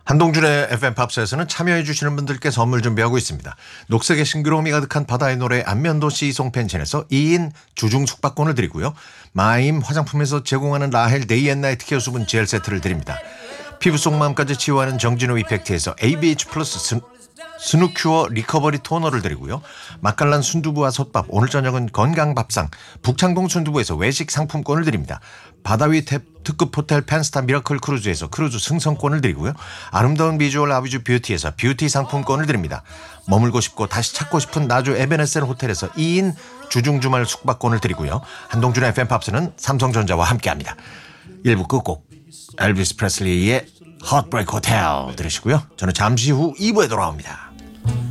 한동준의 FM 팝스에서는 참여해 주시는 분들께 선물 준비하고 있습니다. 녹색의 싱그러움이 가득한 바다의 노래 안면도시 이송펜션에서 2인 주중 숙박권을 드리고요. 마임 화장품에서 제공하는 라헬 데이앤나이트 케어 수분 젤 세트를 드립니다. 피부 속 마음까지 치유하는 정진호 이펙트에서 ABH 플러스 스누큐어 리커버리 토너를 드리고요. 맛깔난 순두부와 솥밥, 오늘 저녁은 건강밥상 북창동 순두부에서 외식 상품권을 드립니다. 바다위 특급 호텔 펜스타 미라클 크루즈에서 크루즈 승선권을 드리고요. 아름다운 비주얼 아비주 뷰티에서 뷰티 상품권을 드립니다. 머물고 싶고 다시 찾고 싶은 나주 에베네셀 호텔에서 2인 주중 주말 숙박권을 드리고요. 한동준의 FM 팝스는 삼성전자와 함께합니다. 1부 끝곡 엘비스 프레슬리의 Heartbreak Hotel 들으시고요. 저는 잠시 후 2부에 돌아옵니다.